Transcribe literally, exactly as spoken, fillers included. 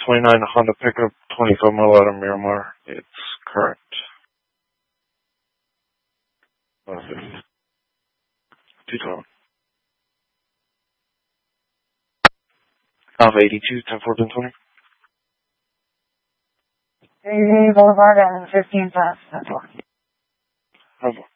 twenty-nine Honda pickup, twenty-five mile out of Miramar. It's correct. two twelve. Alpha eighty-two, ten fourteen twenty. eighty Boulevard and fifteen past. That's all.